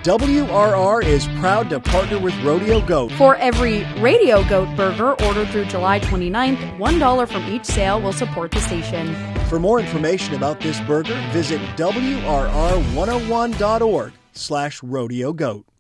WRR is proud to partner with Rodeo Goat. For every Radio Goat burger ordered through July 29th, $1 from each sale will support the station. For more information about this burger, visit WRR101.org/Rodeo Goat.